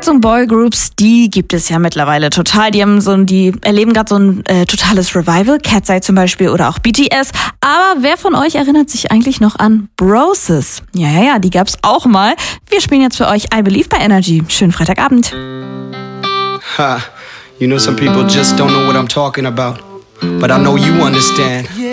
Girls- und Boygroups, die gibt es ja mittlerweile total. Die erleben gerade so ein totales Revival. Cat's Eye zum Beispiel oder auch BTS. Aber wer von euch erinnert sich eigentlich noch an Broses? Ja, die gab's auch mal. Wir spielen jetzt für euch I Believe bei Energy. Schönen Freitagabend. You know some people just don't know what I'm talking about. But I know you understand.